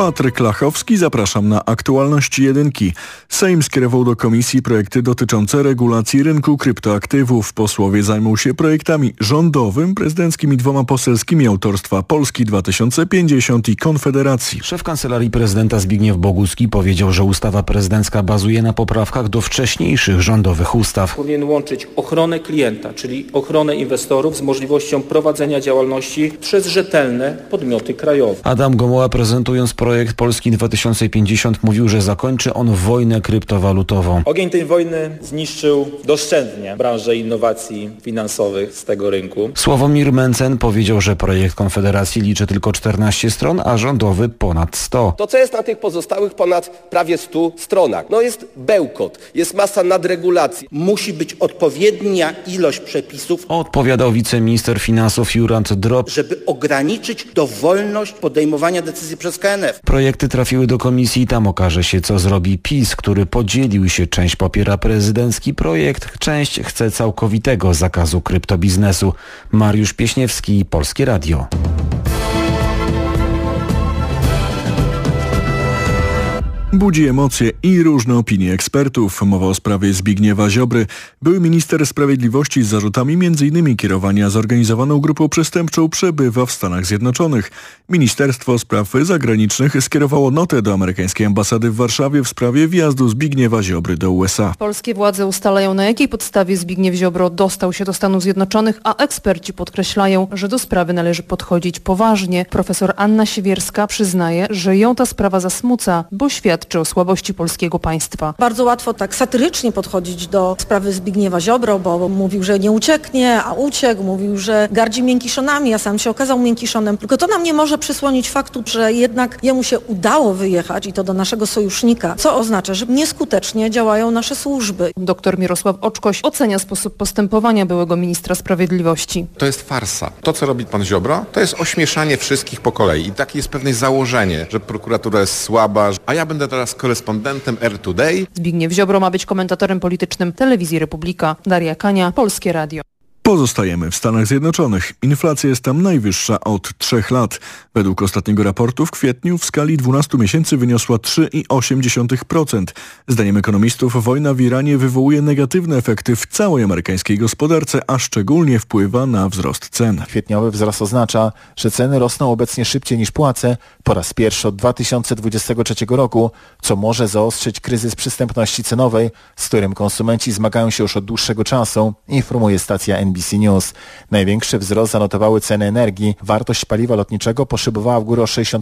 Patryk Lachowski, zapraszam na aktualności jedynki. Sejm skierował do komisji projekty dotyczące regulacji rynku kryptoaktywów. Posłowie zajmą się projektami rządowym, prezydenckim i 2 poselskimi autorstwa Polski 2050 i Konfederacji. Szef Kancelarii Prezydenta Zbigniew Bogucki powiedział, że ustawa prezydencka bazuje na poprawkach do wcześniejszych rządowych ustaw. Powinien łączyć ochronę klienta, czyli ochronę inwestorów z możliwością prowadzenia działalności przez rzetelne podmioty krajowe. Adam Gomuła, prezentując projekt Polski 2050, mówił, że zakończy on wojnę kryptowalutową. Ogień tej wojny zniszczył doszczętnie branżę innowacji finansowych z tego rynku. Sławomir Mencen powiedział, że projekt Konfederacji liczy tylko 14 stron, a rządowy ponad 100. To, co jest na tych pozostałych ponad prawie 100 stronach, jest bełkot, jest masa nadregulacji. Musi być odpowiednia ilość przepisów. Odpowiadał wiceminister finansów Jurand Drop, żeby ograniczyć dowolność podejmowania decyzji przez KNF. Projekty trafiły do komisji i tam okaże się, co zrobi PiS, który podzielił się. Część popiera prezydencki projekt, część chce całkowitego zakazu kryptobiznesu. Mariusz Pieśniewski, Polskie Radio. Budzi emocje i różne opinie ekspertów. Mowa o sprawie Zbigniewa Ziobry. Były minister sprawiedliwości z zarzutami m.in. kierowania zorganizowaną grupą przestępczą przebywa w Stanach Zjednoczonych. Ministerstwo Spraw Zagranicznych skierowało notę do amerykańskiej ambasady w Warszawie w sprawie wjazdu Zbigniewa Ziobry do USA. Polskie władze ustalają, na jakiej podstawie Zbigniew Ziobro dostał się do Stanów Zjednoczonych, a eksperci podkreślają, że do sprawy należy podchodzić poważnie. Profesor Anna Siewierska przyznaje, że ją ta sprawa zasmuca, bo świadczy o słabości polskiego państwa. Bardzo łatwo tak satyrycznie podchodzić do sprawy Zbigniewa Ziobro, bo mówił, że nie ucieknie, a uciekł, mówił, że gardzi miękiszonami, a sam się okazał miękiszonem. Tylko to nam nie może przysłonić faktu, że jednak jemu się udało wyjechać i to do naszego sojusznika, co oznacza, że nieskutecznie działają nasze służby. Dr Mirosław Oczkoś ocenia sposób postępowania byłego ministra sprawiedliwości. To jest farsa. To, co robi pan Ziobro, to jest ośmieszanie wszystkich po kolei. I takie jest pewne założenie, że prokuratura jest słaba, a ja będę teraz korespondentem R Today. Zbigniew Ziobro ma być komentatorem politycznym Telewizji Republika. Daria Kania, Polskie Radio. Pozostajemy w Stanach Zjednoczonych. Inflacja jest tam najwyższa od 3 lat. Według ostatniego raportu w kwietniu w skali 12 miesięcy wyniosła 3,8%. Zdaniem ekonomistów wojna w Iranie wywołuje negatywne efekty w całej amerykańskiej gospodarce, a szczególnie wpływa na wzrost cen. Kwietniowy wzrost oznacza, że ceny rosną obecnie szybciej niż płace po raz pierwszy od 2023 roku, co może zaostrzyć kryzys przystępności cenowej, z którym konsumenci zmagają się już od dłuższego czasu, informuje stacja NBC News. Największy wzrost zanotowały ceny energii. Wartość paliwa lotniczego poszybowała w górę o 60%,